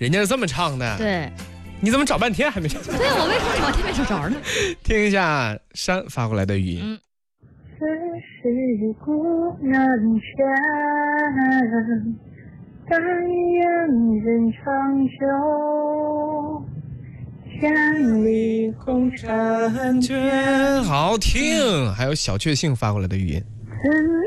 人家是这么唱的。 对， 你怎么找半天还没找？ 对我为什么找半天没找着呢？ 听一下山发过来的语音。 此事古难全，但愿人长久，千里红尘感觉好听。还有小确幸发过来的语音。